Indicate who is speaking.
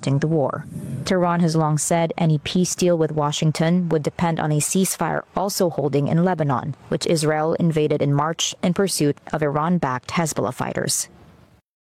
Speaker 1: halting the war. Tehran has long said any peace deal with Washington would depend on a ceasefire also holding in Lebanon, which Israel invaded in March in pursuit of Iran-backed Hezbollah fighters.